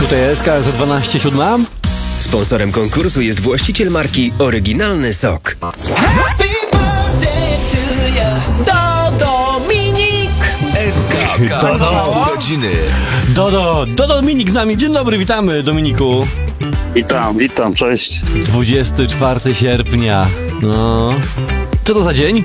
Tutaj SK za 12:07. Sponsorem konkursu jest właściciel marki Oryginalny Sok. Dominik! SK kończy urodziny. Dodo Dominik z nami. Dzień dobry, witamy Dominiku. Witam, cześć. 24 sierpnia. No. Co to za dzień?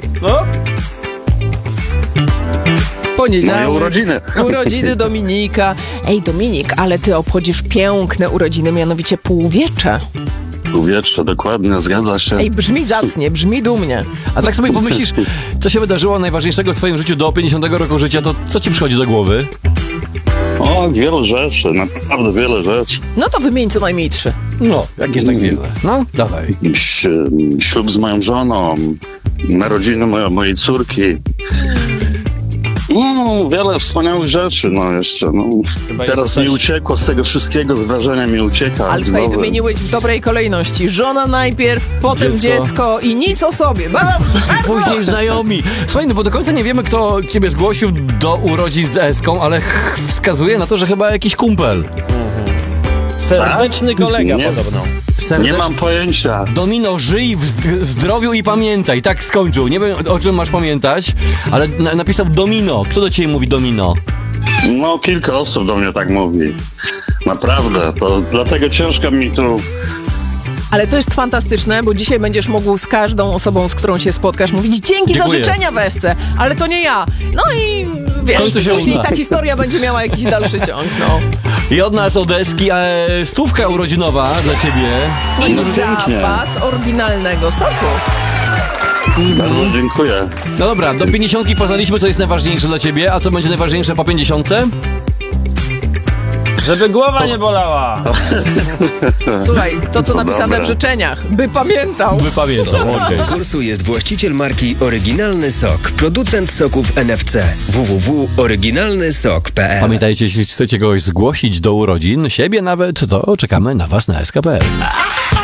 Poniedziałek. Moje urodziny. Urodziny Dominika. Ej, Dominik, ale ty obchodzisz piękne urodziny, mianowicie półwiecze. Powietrze, dokładnie, zgadza się. Ej, brzmi zacnie, brzmi dumnie. A tak sobie pomyślisz, co się wydarzyło najważniejszego w twoim życiu do 50 roku życia, to co ci przychodzi do głowy? O, wiele rzeczy, naprawdę wiele rzeczy. No to wymień co najmniej 3. No, jak jest tak wiele. No, dawaj. Ślub z moją żoną, narodziny mojej córki. No, wiele wspaniałych rzeczy, jeszcze. Teraz mi uciekło z tego wszystkiego, z wrażenia mi ucieka. Ale słuchaj, Znowu. wymieniłeś w dobrej kolejności. Żona najpierw, potem dziecko i nic o sobie. Później znajomi. Słuchaj, no bo do końca nie wiemy, kto ciebie zgłosił do urodzin z Eską, ale wskazuje na to, że chyba jakiś kumpel. Serdeczny kolega Nie. podobno. Nie mam pojęcia. Domino, żyj w zdrowiu i pamiętaj. Tak skończył. Nie wiem, o czym masz pamiętać, ale napisał Domino. Kto do ciebie mówi Domino? No, kilka osób do mnie tak mówi. Naprawdę, to dlatego ciężko mi tu... Ale to jest fantastyczne, bo dzisiaj będziesz mógł z każdą osobą, z którą się spotkasz, mówić dzięki Dziękuję. za życzenia w Esce, ale to nie ja. No i wiesz, końcu się później uda. ta historia będzie miała jakiś dalszy ciąg, no. I od nas, od Eski, stówka urodzinowa dla ciebie. I No, pięknie. zapas oryginalnego soku. Bardzo dziękuję. No dobra, do 50 poznaliśmy, co jest najważniejsze dla ciebie, a co będzie najważniejsze po 50? Żeby głowa nie bolała. Słuchaj, to co To napisane dobre. w życzeniach, by pamiętał. Wypamiętam. Konkursu jest właściciel marki Oryginalny Sok. Producent soków NFC. www.oryginalnysok.pl. Pamiętajcie, jeśli chcecie kogoś zgłosić do urodzin, siebie nawet, to czekamy na was na SKPL.